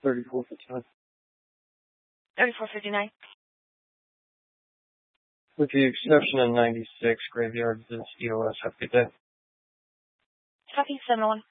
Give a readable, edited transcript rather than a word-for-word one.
3459. 3459. With the exception of 96, graveyard is EOS. Have a good day. Copy 701.